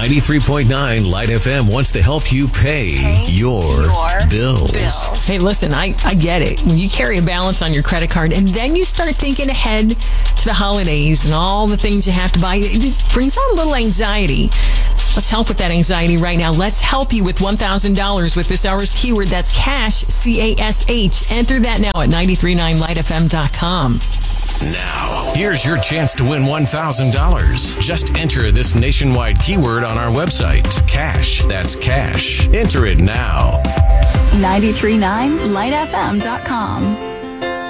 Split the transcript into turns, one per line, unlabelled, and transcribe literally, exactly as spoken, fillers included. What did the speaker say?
ninety-three point nine Light F M wants to help you pay, pay your, your bills. bills.
Hey, listen, I, I get it. When you carry a balance on your credit card and then you start thinking ahead to the holidays and all the things you have to buy, it brings out a little anxiety. Let's help with that anxiety right now. Let's help you with one thousand dollars with this hour's keyword. That's cash, C A S H. Enter that now at nine three nine light f m dot com.
Now, here's your chance to win one thousand dollars. Just enter this nationwide keyword on our website. Cash. That's cash. Enter it now.
nine three nine light f m dot com.